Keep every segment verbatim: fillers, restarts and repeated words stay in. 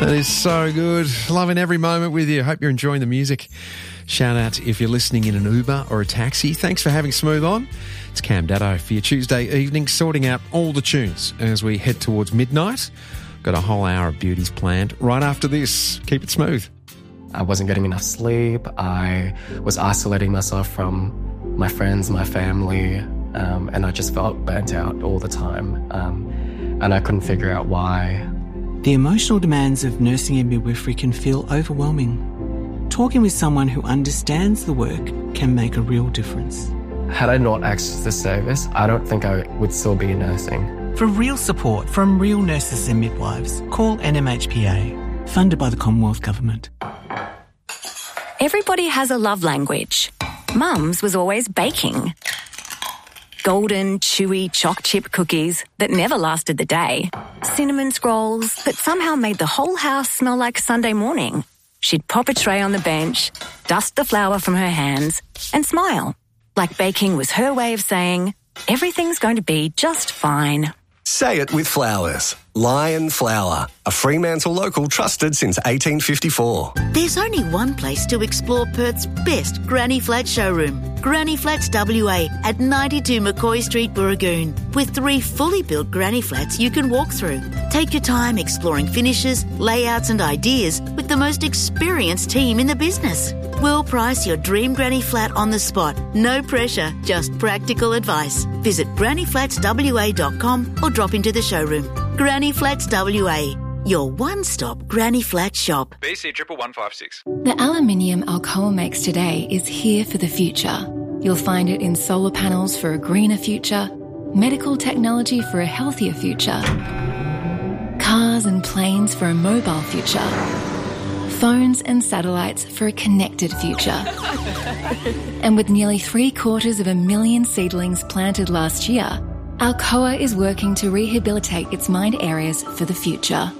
That is so good. Loving every moment with you. Hope you're enjoying the music. Shout out if you're listening in an Uber or a taxi. Thanks for having Smooth on. It's Cam Daddo for your Tuesday evening, sorting out all the tunes as we head towards midnight. Got a whole hour of beauties planned right after this. Keep it smooth. I wasn't getting enough sleep. I was isolating myself from my friends, my family, um, and I just felt burnt out all the time. Um, and I couldn't figure out why. The emotional demands of nursing and midwifery can feel overwhelming. Talking with someone who understands the work can make a real difference. Had I not accessed this service, I don't think I would still be nursing. For real support from real nurses and midwives, call N M H P A, funded by the Commonwealth Government. Everybody has a love language. Mum's was always baking. Golden, chewy choc chip cookies that never lasted the day. Cinnamon scrolls that somehow made the whole house smell like Sunday morning. She'd pop a tray on the bench, dust the flour from her hands, and smile. Like baking was her way of saying, everything's going to be just fine. Say it with flowers. Lion Flour, a Fremantle local trusted since eighteen fifty-four. There's only one place to explore Perth's best Granny Flat showroom. Granny Flats W A at ninety-two McCoy Street, Burragoon. With three fully built Granny Flats you can walk through. Take your time exploring finishes, layouts and ideas with the most experienced team in the business. We'll price your dream Granny Flat on the spot. No pressure, just practical advice. Visit granny flats w a dot com or drop into the showroom. Granny Flats W A, your one-stop Granny Flat shop. B C one one one five six. The aluminium Alcoa makes today is here for the future. You'll find it in solar panels for a greener future, medical technology for a healthier future, cars and planes for a mobile future, phones and satellites for a connected future. And with nearly three quarters of a million seedlings planted last year, Alcoa is working to rehabilitate its mined areas for the future.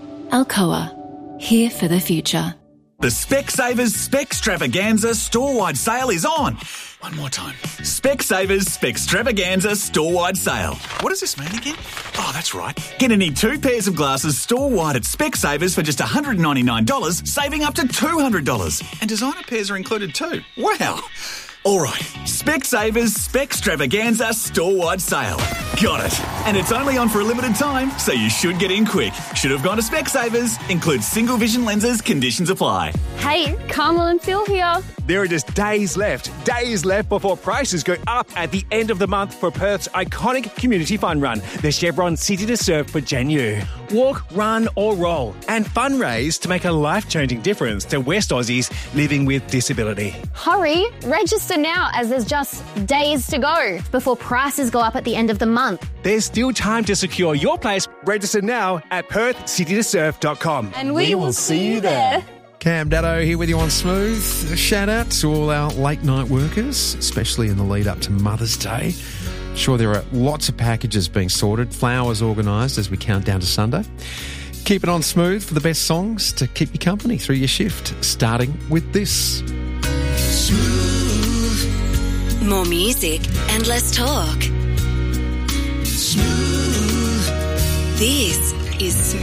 Alcoa, here for the future. The Specsavers Specstravaganza store-wide sale is on. One more time. Specsavers Specstravaganza store-wide sale. What does this mean again? Oh, that's right. Get any two pairs of glasses store-wide at Specsavers for just one hundred ninety-nine dollars, saving up to two hundred dollars. And designer pairs are included too. Wow. All right, Specsavers Specstravaganza store-wide sale. Got it. And it's only on for a limited time, so you should get in quick. Should have gone to Specsavers. Includes single vision lenses. Conditions apply. Hey, Carmel and Phil here. There are just days left, days left before prices go up at the end of the month for Perth's iconic community fun run, the Chevron City to Serve for January. Walk, run or roll and fundraise to make a life-changing difference to West Aussies living with disability. Hurry, register now as there's just days to go before prices go up at the end of the month. There's still time to secure your place. Register now at perth city to serve dot com. And we, we will see you there. Cam Daddo here with you on Smooth. A shout out to all our late night workers, especially in the lead up to Mother's Day. Sure, there are lots of packages being sorted, flowers organised as we count down to Sunday. Keep it on Smooth for the best songs to keep you company through your shift, starting with this. Smooth. More music and less talk. Smooth. This is Smooth.